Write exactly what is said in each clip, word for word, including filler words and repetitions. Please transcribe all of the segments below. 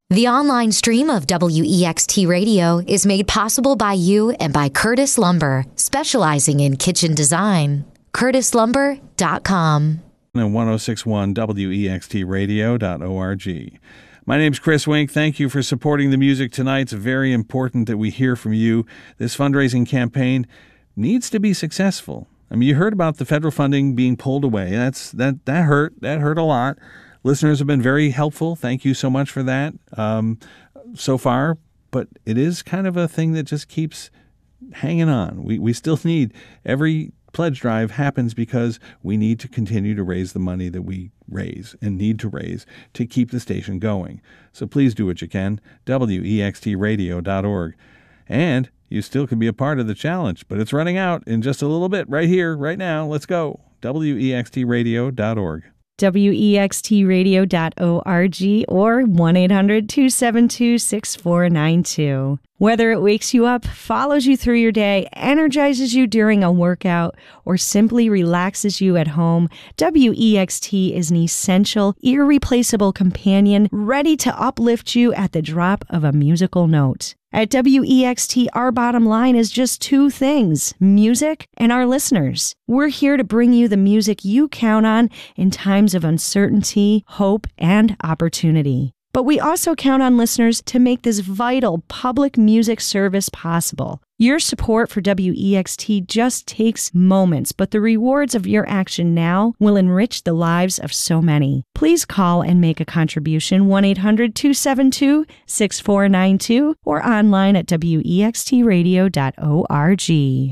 The online stream of W E X T Radio is made possible by you and by Curtis Lumber, specializing in kitchen design. curtis lumber dot com. And one oh six point one W E X T radio dot org. My name's Chris Wink. Thank you for supporting the music tonight. It's very important that we hear from you. This fundraising campaign needs to be successful. I mean, you heard about the federal funding being pulled away. That's that that hurt. That hurt a lot. Listeners have been very helpful. Thank you so much for that um, so far. But it is kind of a thing that just keeps hanging on. We we still need every pledge drive happens because we need to continue to raise the money that we raise and need to raise to keep the station going. So please do what you can. W E X T radio dot org. And you still can be a part of the challenge, but it's running out in just a little bit right here, right now. Let's go. W E X T radio dot org. W E X T radio dot org or one eight hundred two seven two six four nine two. Whether it wakes you up, follows you through your day, energizes you during a workout, or simply relaxes you at home, W E X T is an essential, irreplaceable companion ready to uplift you at the drop of a musical note. At W E X T, our bottom line is just two things, music and our listeners. We're here to bring you the music you count on in times of uncertainty, hope, and opportunity. But we also count on listeners to make this vital public music service possible. Your support for W E X T just takes moments, but the rewards of your action now will enrich the lives of so many. Please call and make a contribution, one eight hundred two seven two six four nine two, or online at W E X T radio dot org.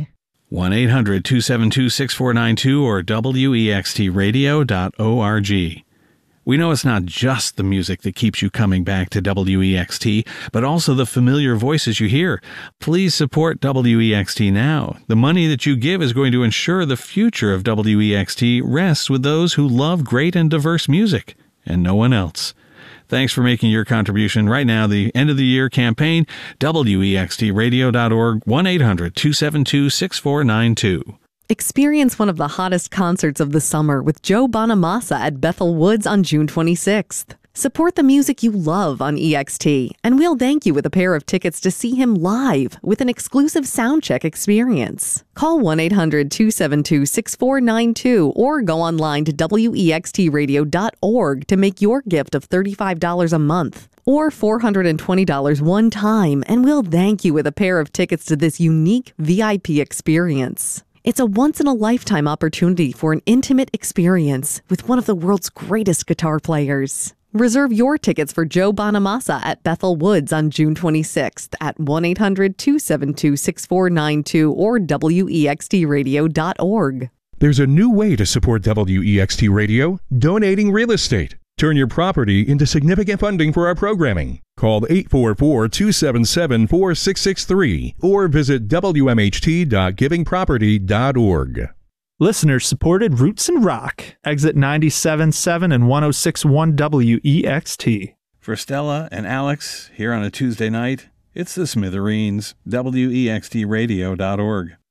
one eight hundred two seven two six four nine two or W E X T radio dot org. We know it's not just the music that keeps you coming back to W E X T, but also the familiar voices you hear. Please support W E X T now. The money that you give is going to ensure the future of W E X T rests with those who love great and diverse music, and no one else. Thanks for making your contribution right now. The end of the year campaign, W E X T radio dot org, one eight hundred two seven two six four nine two. Experience one of the hottest concerts of the summer with Joe Bonamassa at Bethel Woods on June twenty-sixth. Support the music you love on E X T, and we'll thank you with a pair of tickets to see him live with an exclusive soundcheck experience. Call one eight hundred two seven two six four nine two or go online to W E X T radio dot org to make your gift of thirty-five dollars a month or four hundred twenty dollars one time, and we'll thank you with a pair of tickets to this unique V I P experience. It's a once-in-a-lifetime opportunity for an intimate experience with one of the world's greatest guitar players. Reserve your tickets for Joe Bonamassa at Bethel Woods on June twenty-sixth at one eight hundred two seven two six four nine two or W E X T radio dot org. There's a new way to support W E X T Radio, donating real estate. Turn your property into significant funding for our programming. Call eight four four two seven seven four six six three or visit W M H T dot giving property dot org. Listeners supported Roots and Rock, exit ninety-seven point seven and one oh six point one W E X T. For Stella and Alex, here on a Tuesday night, it's the Smithereens, W E X T radio dot org.